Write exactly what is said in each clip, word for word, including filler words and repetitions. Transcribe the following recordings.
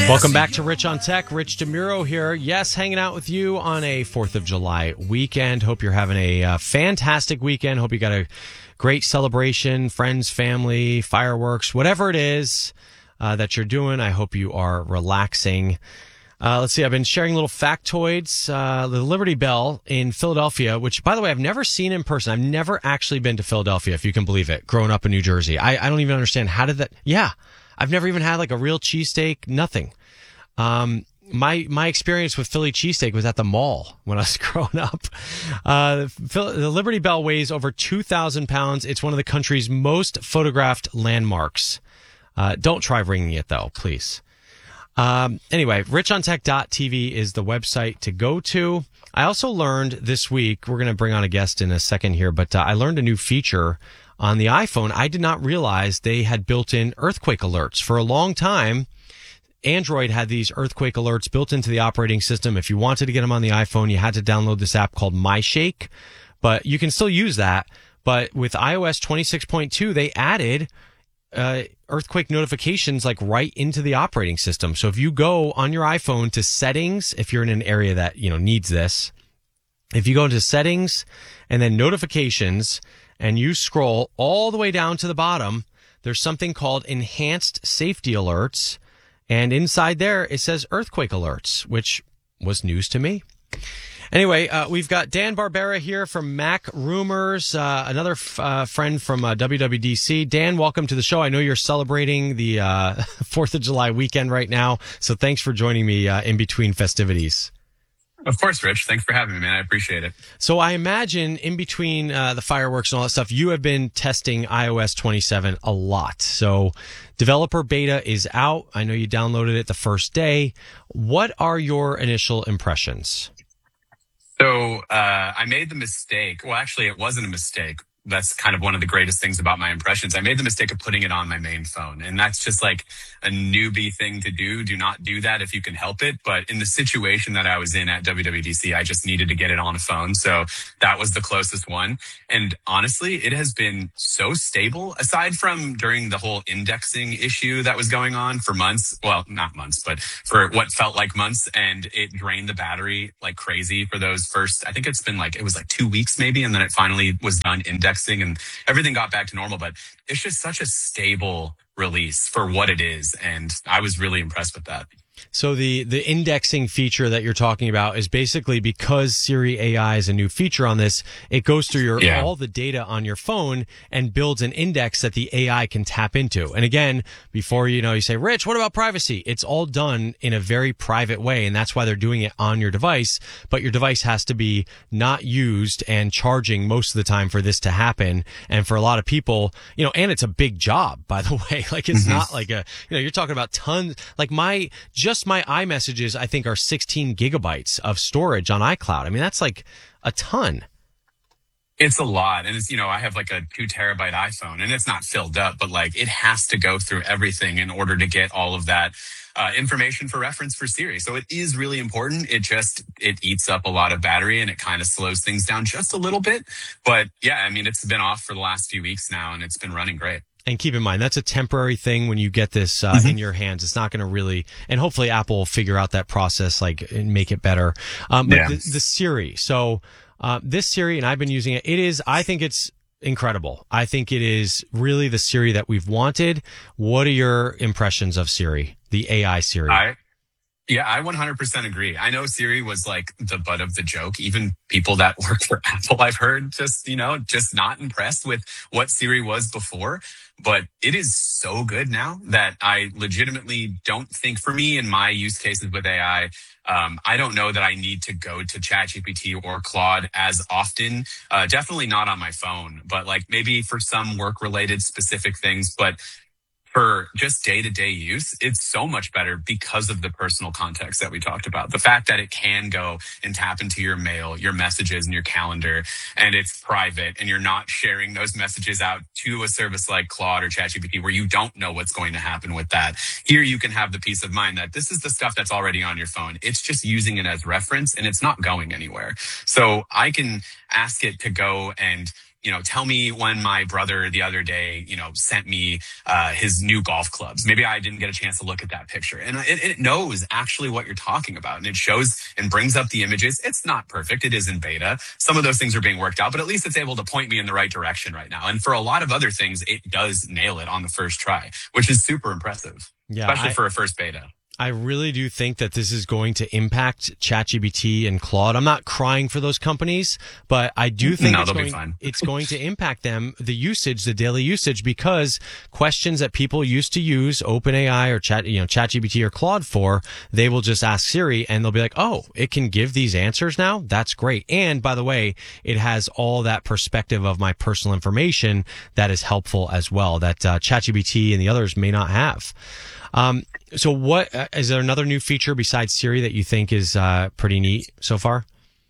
Welcome back to Rich on Tech. Rich DeMuro here. Yes, hanging out with you on a fourth of July weekend. Hope you're having a uh, fantastic weekend. Hope you got a great celebration, friends, family, fireworks, whatever it is uh, that you're doing. I hope you are relaxing. Uh, let's see. I've been sharing little factoids. Uh, the Liberty Bell in Philadelphia, which, by the way, I've never seen in person. I've never actually been to Philadelphia, if you can believe it, growing up in New Jersey. I, I don't even understand. How did that? Yeah. I've never even had like a real cheesesteak, nothing. Um, my, my experience with Philly cheesesteak was at the mall when I was growing up. Uh, the, the Liberty Bell weighs over two thousand pounds. It's one of the country's most photographed landmarks. Uh, don't try ringing it though, please. Um, anyway, rich on tech dot t v is the website to go to. I also learned this week, we're going to bring on a guest in a second here, but uh, I learned a new feature on the iPhone. I did not realize they had built-in earthquake alerts. For a long time, Android had these earthquake alerts built into the operating system. If you wanted to get them on the iPhone, you had to download this app called MyShake, but you can still use that. But with i O S twenty-six point two, they added uh, earthquake notifications like right into the operating system. So if you go on your iPhone to settings, if you're in an area that, you know, needs this, if you go into settings and then notifications and you scroll all the way down to the bottom, there's something called enhanced safety alerts. And inside there, it says earthquake alerts, which was news to me. Anyway, uh, we've got Dan Barbera here from Mac Rumors, uh, another f- uh, friend from uh, W W D C. Dan, welcome to the show. I know you're celebrating the uh, fourth of July weekend right now, so thanks for joining me uh, in between festivities. Of course, Rich. Thanks for having me, man. I appreciate it. So I imagine in between uh, the fireworks and all that stuff, you have been testing i O S twenty-seven a lot. So developer beta is out. I know you downloaded it the first day. What are your initial impressions? So uh, I made the mistake. Well, actually, it wasn't a mistake. That's kind of one of the greatest things about my impressions. I made the mistake of putting it on my main phone. And that's just like a newbie thing to do. Do not do that if you can help it. But in the situation that I was in at W W D C, I just needed to get it on a phone. So that was the closest one. And honestly, it has been so stable, aside from during the whole indexing issue that was going on for months. Well, not months, but for what felt like months. And it drained the battery like crazy for those first, I think it's been like, it was like two weeks maybe. And then it finally was done indexing and everything got back to normal. But it's just such a stable release for what it is. And I was really impressed with that. So the, the indexing feature that you're talking about is basically because Siri A I is a new feature on this, it goes through your yeah. all the data on your phone and builds an index that the A I can tap into. And again, before you know, you say, Rich, what about privacy? It's all done in a very private way, and that's why they're doing it on your device. But your device has to be not used and charging most of the time for this to happen. And for a lot of people, you know, and it's a big job, by the way. Like it's mm-hmm. not like a, you know, you're talking about tons, like my, just my iMessages, I think, are sixteen gigabytes of storage on iCloud. I mean, that's like a ton. It's a lot. And it's, you know, I have like a two terabyte iPhone and it's not filled up, but like it has to go through everything in order to get all of that uh, information for reference for Siri. So it is really important. It just, it eats up a lot of battery and it kind of slows things down just a little bit. But yeah, I mean, it's been off for the last few weeks now and it's been running great. And keep in mind, that's a temporary thing when you get this uh, mm-hmm. in your hands. It's not going to really, and hopefully Apple will figure out that process, like, and make it better. Um, but yeah. the, the Siri, so uh, this Siri, and I've been using it, it is, I think it's incredible. I think it is really the Siri that we've wanted. What are your impressions of Siri, the A I Siri? I- Yeah, I one hundred percent agree. I know Siri was like the butt of the joke. Even people that work for Apple, I've heard just, you know, just not impressed with what Siri was before. But it is so good now that I legitimately don't think, for me in my use cases with A I, um, I don't know that I need to go to ChatGPT or Claude as often. Uh, definitely not on my phone, but like maybe for some work related specific things. But for just day-to-day use, it's so much better because of the personal context that we talked about. The fact that it can go and tap into your mail, your messages, and your calendar, and it's private, and you're not sharing those messages out to a service like Claude or ChatGPT where you don't know what's going to happen with that. Here you can have the peace of mind that this is the stuff that's already on your phone. It's just using it as reference, and it's not going anywhere. So I can ask it to go and you know, tell me when my brother the other day, you know, sent me uh, his new golf clubs. Maybe I didn't get a chance to look at that picture. And it, it knows actually what you're talking about. And it shows and brings up the images. It's not perfect. It is in beta. Some of those things are being worked out, but at least it's able to point me in the right direction right now. And for a lot of other things, it does nail it on the first try, which is super impressive, Yeah, especially I, for a first beta. I really do think that this is going to impact ChatGPT and Claude. I'm not crying for those companies, but I do think No, it's, they'll be going, fine. it's going to impact them, the usage, the daily usage, because questions that people used to use OpenAI or Chat, you know, ChatGPT or Claude for, they will just ask Siri and they'll be like, oh, it can give these answers now? That's great. And by the way, it has all that perspective of my personal information that is helpful as well, that uh, ChatGPT and the others may not have. Um, so what, uh, is there another new feature besides Siri that you think is, uh, pretty neat so far?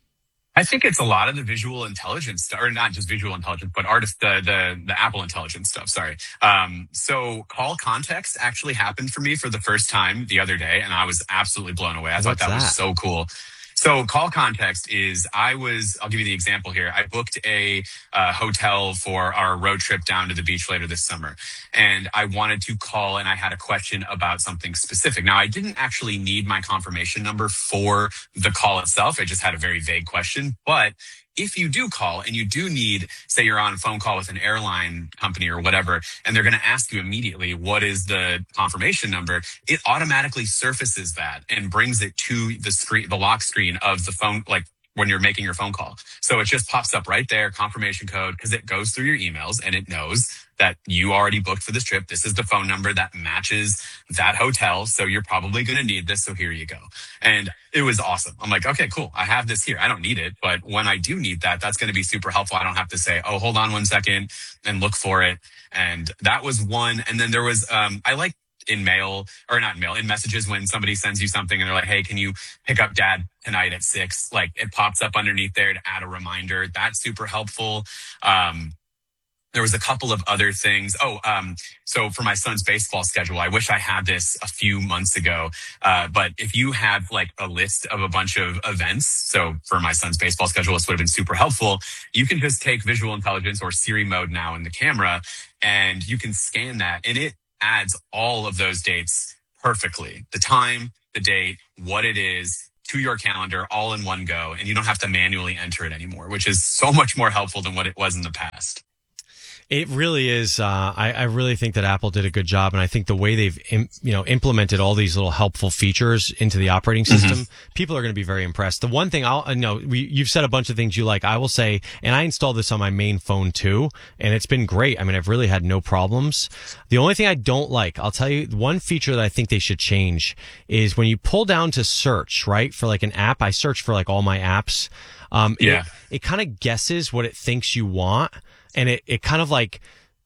I think it's a lot of the visual intelligence stuff, or not just visual intelligence, but artist, the, the, the Apple Intelligence stuff. Sorry. Um, so call context actually happened for me for the first time the other day, and I was absolutely blown away. I What's thought that, that was so cool. So call context is I was, I'll give you the example here. I booked a uh, hotel for our road trip down to the beach later this summer. And I wanted to call and I had a question about something specific. Now, I didn't actually need my confirmation number for the call itself. I just had a very vague question. But if you do call and you do need, say you're on a phone call with an airline company or whatever, and they're going to ask you immediately, what is the confirmation number? It automatically surfaces that and brings it to the screen, the lock screen of the phone, like when you're making your phone call. So it just pops up right there, confirmation code, because it goes through your emails and it knows that you already booked for this trip. This is the phone number that matches that hotel. So you're probably going to need this. So here you go. And it was awesome. I'm like, okay, cool. I have this here. I don't need it. But when I do need that, that's going to be super helpful. I don't have to say, oh, hold on one second and look for it. And that was one. And then there was, um, I like in mail or not in mail, in messages when somebody sends you something and they're like, hey, can you pick up dad tonight at six? Like it pops up underneath there to add a reminder. That's super helpful. Um, There was a couple of other things. Oh, um, so for my son's baseball schedule, I wish I had this a few months ago. Uh, but if you have like a list of a bunch of events, so for my son's baseball schedule, this would have been super helpful. You can just take visual intelligence or Siri mode now in the camera, and you can scan that, and it adds all of those dates perfectly. The time, the date, what it is, to your calendar, all in one go, and you don't have to manually enter it anymore, which is so much more helpful than what it was in the past. It really is. Uh, I, I really think that Apple did a good job, and I think the way they've, im, you know, implemented all these little helpful features into the operating system, mm-hmm. people are going to be very impressed. The one thing I'll, I know, we, you've said a bunch of things you like. I will say, and I installed this on my main phone too, and it's been great. I mean, I've really had no problems. The only thing I don't like, I'll tell you, one feature that I think they should change is when you pull down to search, right, for like an app. I search for like all my apps. Um, yeah. It, it kind of guesses what it thinks you want. And it, it kind of like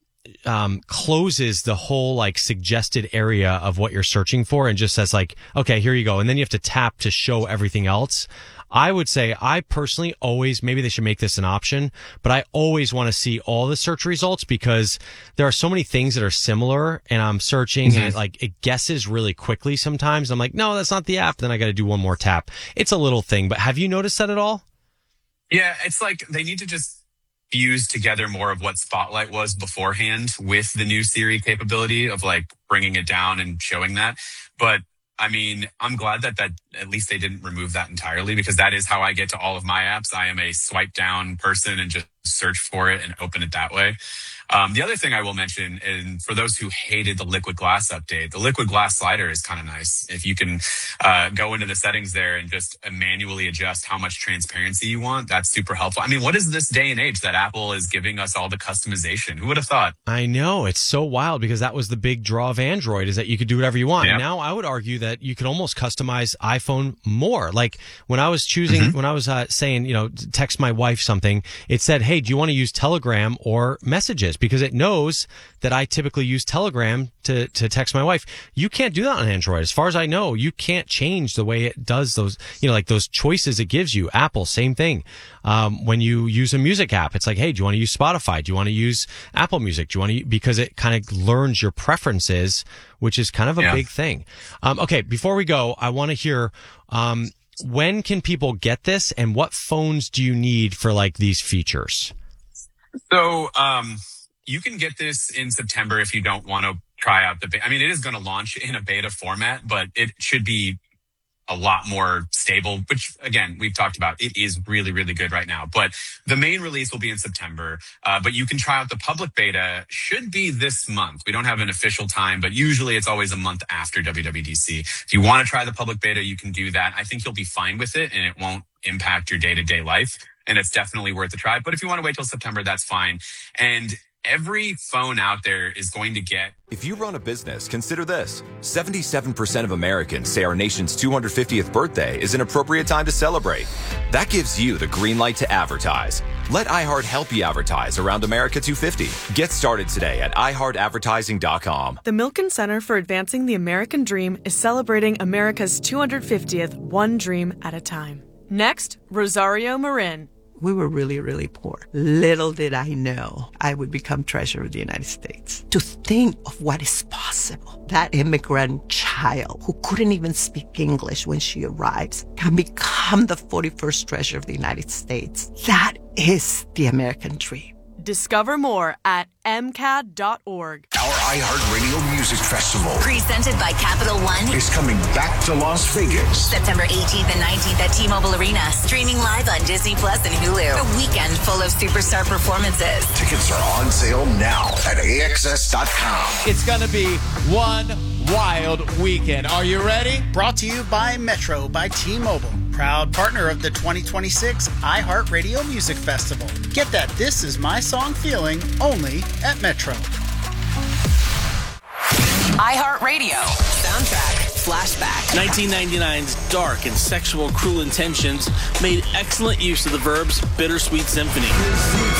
um, closes the whole like suggested area of what you're searching for and just says like, okay, here you go. And then you have to tap to show everything else. I would say I personally always, maybe they should make this an option, but I always want to see all the search results because there are so many things that are similar and I'm searching mm-hmm. and it, like it guesses really quickly sometimes. I'm like, no, that's not the app. Then I got to do one more tap. It's a little thing, but have you noticed that at all? Yeah, it's like they need to just fuse together more of what Spotlight was beforehand with the new Siri capability of like bringing it down and showing that. But I mean, I'm glad that that at least they didn't remove that entirely because that is how I get to all of my apps. I am a swipe down person and just search for it and open it that way. Um, the other thing I will mention, and for those who hated the Liquid Glass update, the Liquid Glass slider is kind of nice. If you can uh, go into the settings there and just manually adjust how much transparency you want, that's super helpful. I mean, what is this day and age that Apple is giving us all the customization? Who would have thought? I know. It's so wild because that was the big draw of Android is that you could do whatever you want. Yep. Now I would argue that you could almost customize iPhone more. Like when I was choosing, mm-hmm. when I was uh, saying, you know, text my wife something, it said, hey, do you want to use Telegram or Messages? Because it knows that I typically use Telegram to, to text my wife. You can't do that on Android. As far as I know, you can't change the way it does those, you know, like those choices it gives you. Apple, same thing. Um, when you use a music app, it's like, hey, do you want to use Spotify? Do you want to use Apple Music? Do you want to, because it kind of learns your preferences, which is kind of a yeah. big thing. Um, okay. Before we go, I want to hear, um, when can people get this and what phones do you need for like these features? So um, you can get this in September if you don't want to try out the beta. I mean, it is going to launch in a beta format, but it should be a lot more stable, which again, we've talked about. It is really, really good right now, but the main release will be in September. Uh, but you can try out the public beta, should be this month. We don't have an official time, but usually it's always a month after W W D C. If you want to try the public beta, you can do that. I think you'll be fine with it and it won't impact your day-to-day life. And it's definitely worth a try. But if you want to wait till September, that's fine. And every phone out there is going to get... If you run a business, consider this. seventy-seven percent of Americans say our nation's two hundred fiftieth birthday is an appropriate time to celebrate. That gives you the green light to advertise. Let iHeart help you advertise around America two fifty. Get started today at i heart advertising dot com. The Milken Center for Advancing the American Dream is celebrating America's two hundred fiftieth one dream at a time. Next, Rosario Marin. We were really, really poor. Little did I know I would become Treasurer of the United States. To think of what is possible. That immigrant child who couldn't even speak English when she arrives can become the forty-first Treasurer of the United States. That is the American dream. Discover more at m c a d dot org. Our iHeartRadio Music Festival, presented by Capital One, is coming back to Las Vegas. September eighteenth and nineteenth at T-Mobile Arena. Streaming live on Disney Plus and Hulu. A weekend full of superstar performances. Tickets are on sale now at a x s dot com. It's going to be one wild weekend. Are you ready? Brought to you by Metro by T-Mobile. Proud partner of the twenty twenty-six iHeartRadio Music Festival. Get that This Is My Song feeling only at Metro. iHeartRadio. Soundtrack. Flashback. nineteen ninety-nine's dark and sexual Cruel Intentions made excellent use of the verbs Bittersweet Symphony.